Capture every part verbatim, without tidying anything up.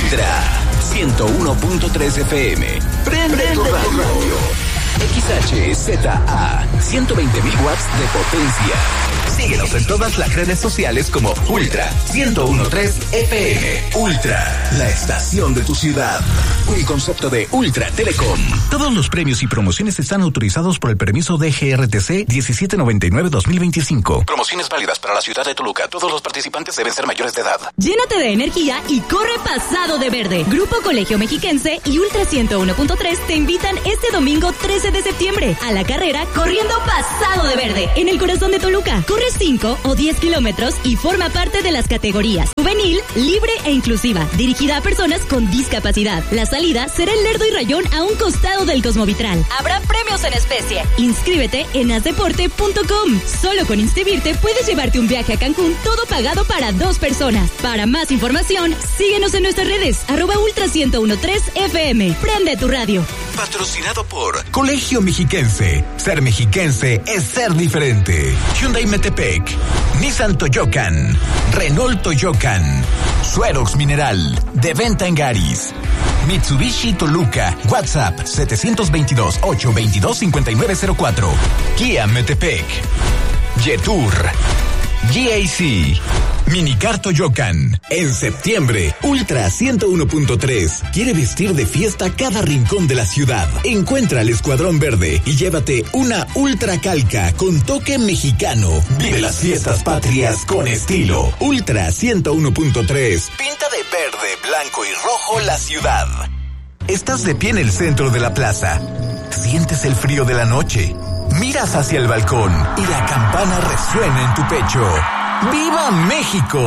Ultra ciento uno punto tres F M. Prende, Prende tu radio. X H Z A, ciento veinte mil watts de potencia. Síguenos en todas las redes sociales como Ultra ciento uno punto tres F M. Ultra, la estación de tu ciudad. Un concepto de Ultra Telecom. Todos los premios y promociones están autorizados por el permiso de G R T C diecisiete noventa y nueve dos mil veinticinco. Promociones válidas para la ciudad de Toluca. Todos los participantes deben ser mayores de edad. Llénate de energía y corre pasado de verde. Grupo Colegio Mexiquense y Ultra ciento uno punto tres te invitan este domingo trece de septiembre a la carrera Corriendo Pasado de Verde en el corazón de Toluca. Corre cinco o diez kilómetros y forma parte de las categorías juvenil, libre e inclusiva, dirigida a personas con discapacidad. La salida será en Lerdo y Rayón a un costado del Cosmovitral. Habrá premios en especie. Inscríbete en asdeporte punto com. Solo con inscribirte puedes llevarte un viaje a Cancún todo pagado para dos personas. Para más información, síguenos en nuestras redes, arroba ultra ciento uno punto tres F M. Prende tu radio. Patrocinado por Colegio Mexiquense. Ser mexiquense es ser diferente. Hyundai Metepec, Nissan Toyocan, Renault Toyocan, Suerox Mineral, de venta en Garis. Mitsubishi Toluca, WhatsApp setecientos veintidós, ochocientos veintidós, cincuenta y nueve cero cuatro. Kia Metepec, Yetur, G A C, Minicar Toyocan. En septiembre, Ultra ciento uno punto tres quiere vestir de fiesta cada rincón de la ciudad. Encuentra al Escuadrón Verde y llévate una Ultra Calca con toque mexicano. Vive las fiestas patrias con estilo. Ultra ciento uno punto tres. Pinta de verde, blanco y rojo la ciudad. Estás de pie en el centro de la plaza. Sientes el frío de la noche. Miras hacia el balcón y la campana resuena en tu pecho. ¡Viva México!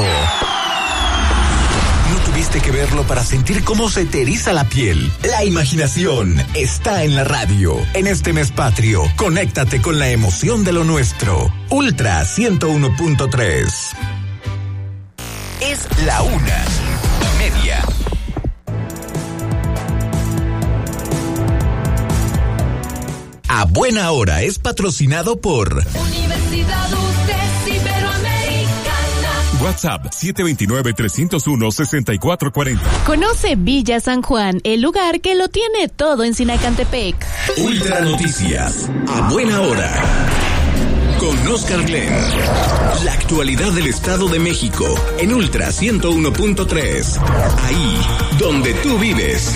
No tuviste que verlo para sentir cómo se te eriza la piel. La imaginación está en la radio. En este mes patrio, conéctate con la emoción de lo nuestro. Ultra ciento uno punto tres. Es la una y media. A buena hora es patrocinado por Universidad U T E S Iberoamericana. WhatsApp siete dos nueve, tres cero uno, seis cuatro cuatro cero. Conoce Villa San Juan, el lugar que lo tiene todo en Sinacantepec. Ultra Noticias, a buena hora. Con Oscar Glenn. La actualidad del Estado de México en Ultra ciento uno punto tres. Ahí donde tú vives.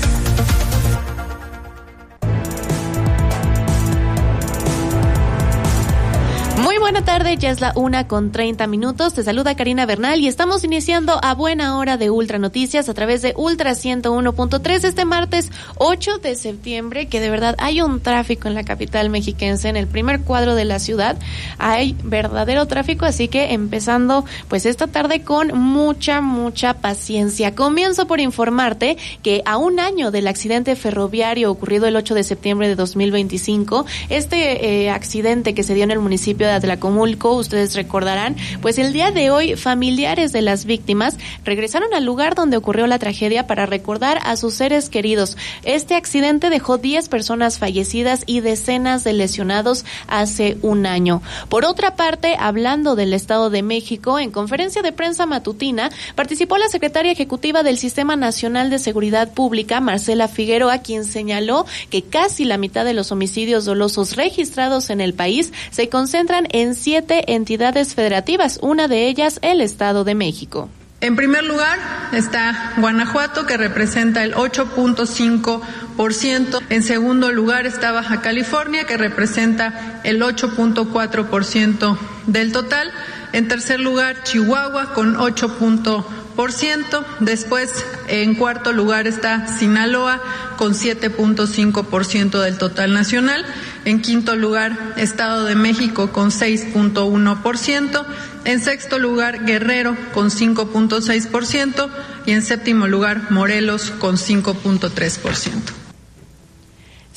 Muy buena tarde, ya es la una con treinta minutos. Te saluda Karina Bernal y estamos iniciando a buena hora de Ultra Noticias a través de Ultra ciento uno punto tres este martes ocho de septiembre, que de verdad hay un tráfico en la capital mexiquense, en el primer cuadro de la ciudad. Hay verdadero tráfico, así que empezando pues esta tarde con mucha, mucha paciencia. Comienzo por informarte que a un año del accidente ferroviario ocurrido el ocho de septiembre de dos mil veinticinco, este eh, accidente que se dio en el municipio de Atlacomulco, ustedes recordarán, pues el día de hoy familiares de las víctimas regresaron al lugar donde ocurrió la tragedia para recordar a sus seres queridos. Este accidente dejó diez personas fallecidas y decenas de lesionados hace un año. Por otra parte, hablando del Estado de México, en conferencia de prensa matutina participó la secretaria ejecutiva del Sistema Nacional de Seguridad Pública, Marcela Figueroa, quien señaló que casi la mitad de los homicidios dolosos registrados en el país se concentran en siete entidades federativas, una de ellas el Estado de México. En primer lugar está Guanajuato, que representa el ocho punto cinco por ciento. En segundo lugar está Baja California, que representa el ocho punto cuatro por ciento del total. En tercer lugar, Chihuahua, con ocho punto por ciento. Después, en cuarto lugar está Sinaloa, con siete punto cinco por ciento del total nacional. En quinto lugar, Estado de México, con seis punto uno por ciento. En sexto lugar, Guerrero, con cinco punto seis por ciento. Y en séptimo lugar, Morelos, con cinco punto tres por ciento.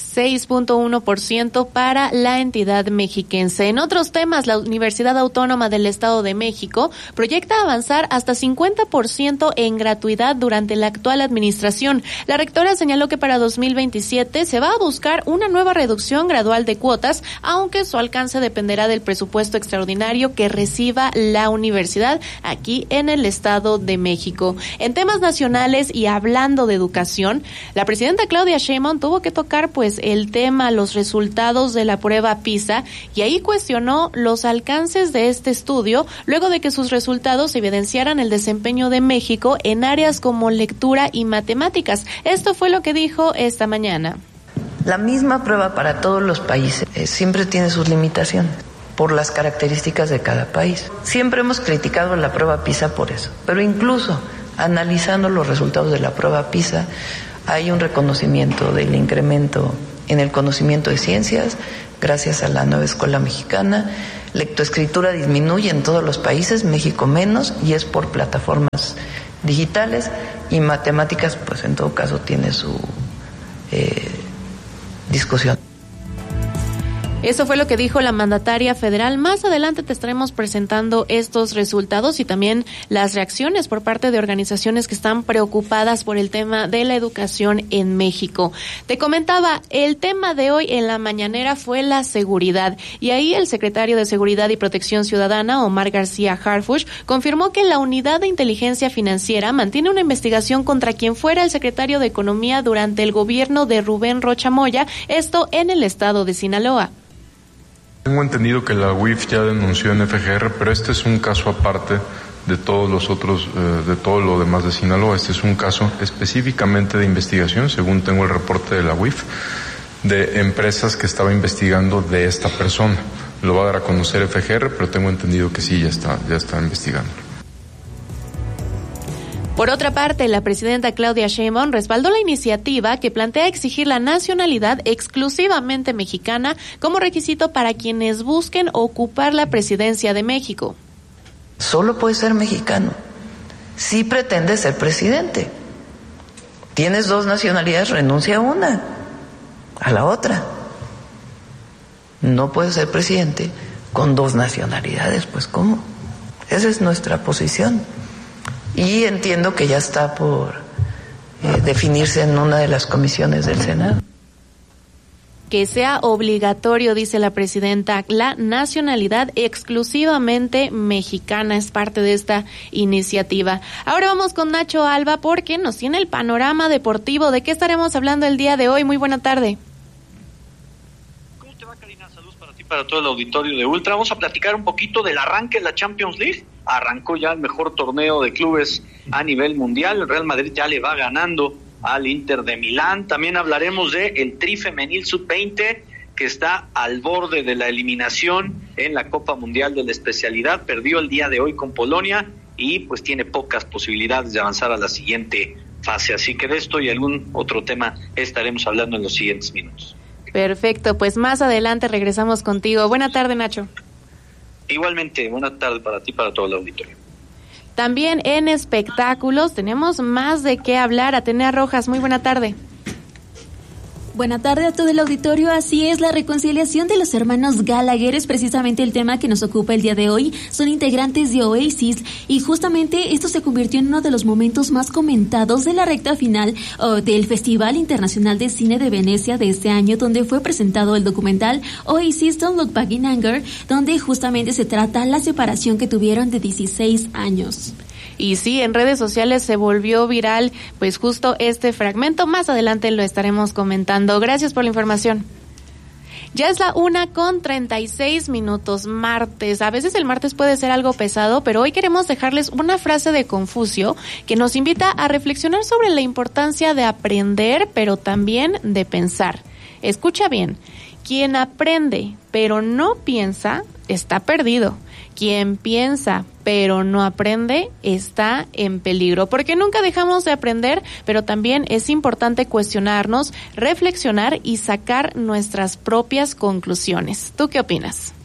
seis punto uno por ciento para la entidad mexiquense. En otros temas, la Universidad Autónoma del Estado de México proyecta avanzar hasta cincuenta por ciento en gratuidad durante la actual administración. La rectora señaló que para dos mil veintisiete se va a buscar una nueva reducción gradual de cuotas, aunque su alcance dependerá del presupuesto extraordinario que reciba la universidad aquí en el Estado de México. En temas nacionales y hablando de educación, la presidenta Claudia Sheinbaum tuvo que tocar pues el tema, los resultados de la prueba PISA, y ahí cuestionó los alcances de este estudio luego de que sus resultados evidenciaran el desempeño de México en áreas como lectura y matemáticas. Esto fue lo que dijo esta mañana. La misma prueba para todos los países eh, siempre tiene sus limitaciones por las características de cada país. Siempre hemos criticado la prueba PISA por eso, pero incluso analizando los resultados de la prueba PISA, hay un reconocimiento del incremento en el conocimiento de ciencias gracias a la nueva escuela mexicana. Lectoescritura disminuye en todos los países, México menos, y es por plataformas digitales, y matemáticas pues en todo caso tiene su eh, discusión. Eso fue lo que dijo la mandataria federal. Más adelante te estaremos presentando estos resultados y también las reacciones por parte de organizaciones que están preocupadas por el tema de la educación en México. Te comentaba, el tema de hoy en la mañanera fue la seguridad, y ahí el secretario de Seguridad y Protección Ciudadana, Omar García Harfuch, confirmó que la Unidad de Inteligencia Financiera mantiene una investigación contra quien fuera el secretario de Economía durante el gobierno de Rubén Rocha Moya, esto en el estado de Sinaloa. Tengo entendido que la U I F ya denunció en F G R, pero este es un caso aparte de todos los otros, eh, de todo lo demás de Sinaloa. Este es un caso específicamente de investigación, según tengo el reporte de la U I F, de empresas que estaba investigando de esta persona. Lo va a dar a conocer F G R, pero tengo entendido que sí, ya está, ya está investigando. Por otra parte, la presidenta Claudia Sheinbaum respaldó la iniciativa que plantea exigir la nacionalidad exclusivamente mexicana como requisito para quienes busquen ocupar la presidencia de México. Solo puede ser mexicano si pretende ser presidente. Tienes dos nacionalidades, renuncia a una, a la otra. No puedes ser presidente con dos nacionalidades, pues ¿cómo? Esa es nuestra posición. Y entiendo que ya está por eh, definirse en una de las comisiones del Senado. Que sea obligatorio, dice la presidenta, la nacionalidad exclusivamente mexicana es parte de esta iniciativa. Ahora vamos con Nacho Alba porque nos tiene el panorama deportivo. ¿De qué estaremos hablando el día de hoy? Muy buena tarde. ¿Cómo te va, Karina? Saludos para ti, para todo el auditorio de Ultra. Vamos a platicar un poquito del arranque de la Champions League. Arrancó ya el mejor torneo de clubes a nivel mundial. El Real Madrid ya le va ganando al Inter de Milán. También hablaremos de el Tri Femenil sub veinte, que está al borde de la eliminación en la Copa Mundial de la especialidad. Perdió el día de hoy con Polonia y pues tiene pocas posibilidades de avanzar a la siguiente fase. Así que de esto y algún otro tema estaremos hablando en los siguientes minutos. Perfecto, pues más adelante regresamos contigo. Buena tarde, Nacho. Igualmente, buena tarde para ti y para todo el auditorio. También en espectáculos tenemos más de qué hablar. Atenea Rojas, muy buena tarde. Buena tarde a todo el auditorio. Así es, la reconciliación de los hermanos Gallagher es precisamente el tema que nos ocupa el día de hoy. Son integrantes de Oasis y justamente esto se convirtió en uno de los momentos más comentados de la recta final oh, del Festival Internacional de Cine de Venecia de este año, donde fue presentado el documental Oasis Don't Look Back in Anger, donde justamente se trata la separación que tuvieron de dieciséis años. Y sí, en redes sociales se volvió viral pues justo este fragmento. Más adelante lo estaremos comentando. Gracias por la información. Ya es la una con treinta y seis minutos, martes. A veces el martes puede ser algo pesado, pero hoy queremos dejarles una frase de Confucio que nos invita a reflexionar sobre la importancia de aprender, pero también de pensar. Escucha bien. Quien aprende, pero no piensa, está perdido. Quien piensa pero no aprende está en peligro, porque nunca dejamos de aprender, pero también es importante cuestionarnos, reflexionar y sacar nuestras propias conclusiones. ¿Tú qué opinas?